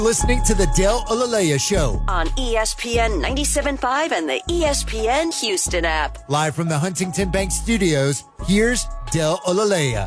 Listening to the Dale Olaleya Show on ESPN 97.5 and the ESPN Houston app. Live from the Huntington Bank Studios, here's Dale Olaleya.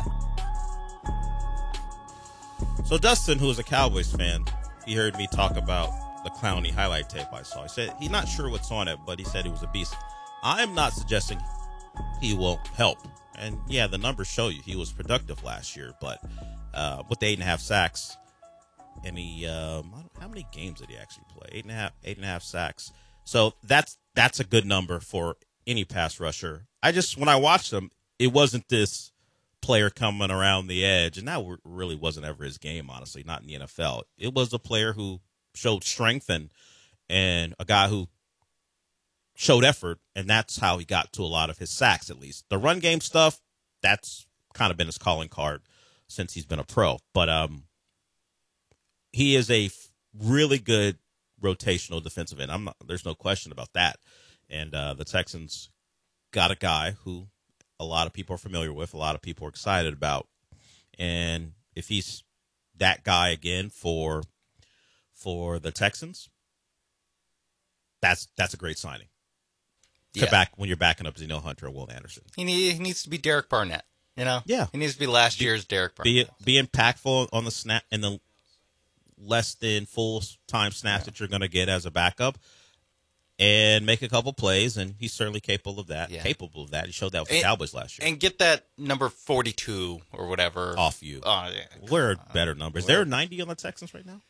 So Dustin, who is a Cowboys fan, he heard me talk about the Clowney highlight tape I saw. He said he's not sure what's on it, but he said he was a beast. I'm not suggesting he won't help. And, yeah, the numbers show you he was productive last year, but with the 8.5 sacks, and how many games did he actually play? 8.5 sacks. So that's a good number for any pass rusher. When I watched him, it wasn't this player coming around the edge, and that really wasn't ever his game, honestly, not in the NFL. It was a player who showed strength and a guy who showed effort, and that's how he got to a lot of his sacks, at least. The run game stuff, that's kind of been his calling card since he's been a pro. But he is a really good rotational defensive end. There's no question about that. And the Texans got a guy who a lot of people are familiar with, a lot of people are excited about. And if he's that guy again for the Texans, that's a great signing. When you're backing up Zeno Hunter or Will Anderson. He needs to be Derek Barnett, you know? Yeah. He needs to be last year's Derek Barnett. Be impactful on the snap in the less than full-time snaps that you're going to get as a backup, and make a couple plays, and he's certainly capable of that. Yeah. He showed that with the Cowboys last year. And get that number 42 or whatever off you. Yeah. Where are better numbers? Is there 90 on the Texans right now?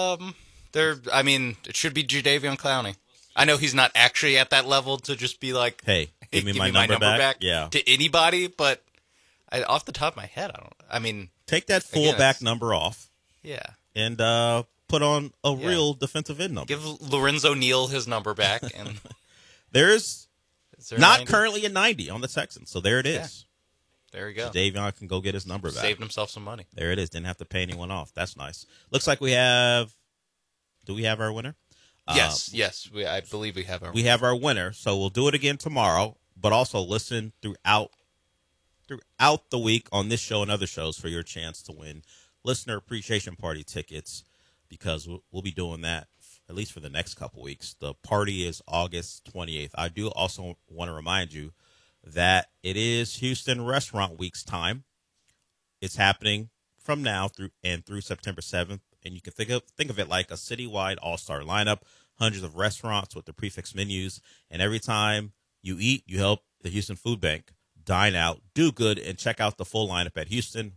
It should be Jadeveon Clowney. I know he's not actually at that level to just be like, hey, give me my number back. Yeah. To anybody, but off the top of my head, take that fullback number off. Yeah. And put on a real defensive end number. Give Lorenzo Neal his number back. And there's there not 90? Currently a 90 on the Texans, so there it is. Yeah. There you go. Davion can go get his number back. Saved himself some money. There it is. Didn't have to pay anyone off. That's nice. Looks like we have. Do we have our winner? Yes. I believe we have our. We have our winner. So we'll do it again tomorrow. But also listen throughout the week on this show and other shows for your chance to win listener appreciation party tickets, because we'll be doing that at least for the next couple weeks. The party is August 28th. I do also want to remind you that it is Houston Restaurant Week's time. It's happening from now through September 7th, and you can think of it like a citywide all-star lineup, hundreds of restaurants with the prefix menus, and every time you eat, you help the Houston Food Bank. Dine out, do good, and check out the full lineup at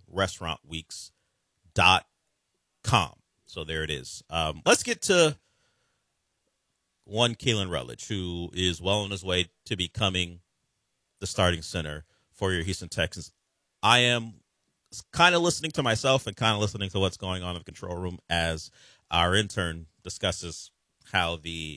HoustonRestaurantWeeks.com. So there it is. Let's get to one Keelan Rutledge, who is well on his way to becoming the starting center for your Houston Texans. I am kind of listening to myself and kind of listening to what's going on in the control room as our intern discusses how the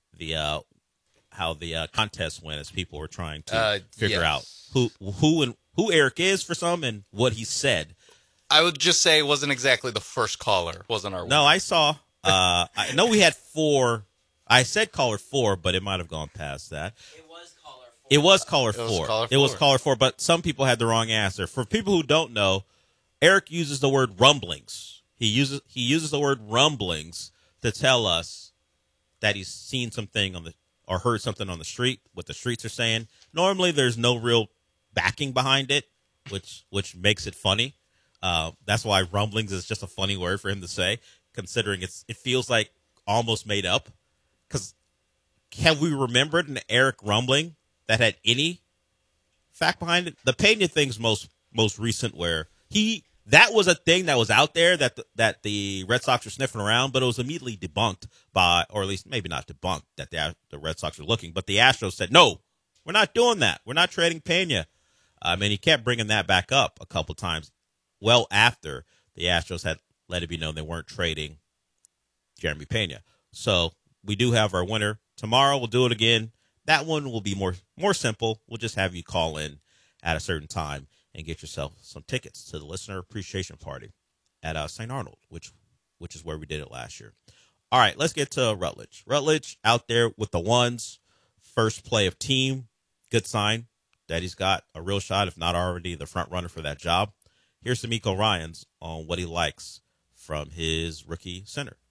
contest went, as people were trying to figure out who Eric is for some and what he said. I would just say it wasn't exactly the first caller. Wasn't our winner. No, I saw. I know we had 4. I said caller 4, but it might have gone past that. It was caller 4. But some people had the wrong answer. For people who don't know, Eric uses the word rumblings. He uses the word rumblings to tell us that he's seen something or heard something on the street, what the streets are saying. Normally, there's no real backing behind it, which makes it funny. That's why rumblings is just a funny word for him to say, considering it feels like almost made up. Because have we remembered an Eric rumbling that had any fact behind it? The Pena thing's most recent, where that was a thing that was out there that the Red Sox were sniffing around, but it was immediately debunked or at least maybe not debunked that the Red Sox were looking, but the Astros said, no, we're not doing that. We're not trading Pena. And he kept bringing that back up a couple times, well after the Astros had let it be known they weren't trading Jeremy Pena. So we do have our winner. Tomorrow we'll do it again. That one will be more simple. We'll just have you call in at a certain time and get yourself some tickets to the listener appreciation party at St. Arnold, which is where we did it last year. All right, let's get to Rutledge. Rutledge out there with the ones, first play of team. Good sign that he's got a real shot, if not already the front runner for that job. Here's D'Amico Ryans on what he likes from his rookie center.